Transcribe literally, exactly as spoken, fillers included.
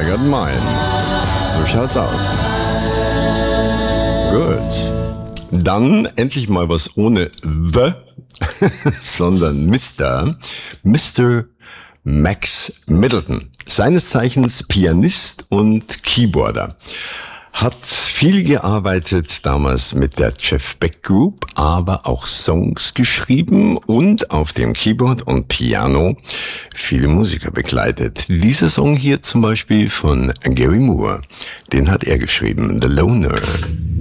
Got Mine. So schaut's aus. Gut. Dann endlich mal was ohne The, sondern Mister Mister Max Middleton. Seines Zeichens Pianist und Keyboarder. Hat viel gearbeitet damals mit der Jeff Beck Group, aber auch Songs geschrieben und auf dem Keyboard und Piano viele Musiker begleitet. Dieser Song hier zum Beispiel von Gary Moore, den hat er geschrieben, The Loner.